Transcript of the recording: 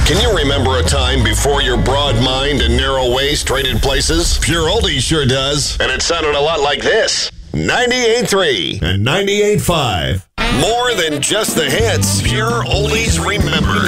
Can you remember a time before your broad mind and narrow waist traded places? Pure Oldies sure does. And it sounded a lot like this. 98.3 and 98.5. More than just the hits, Pure Oldies remembered.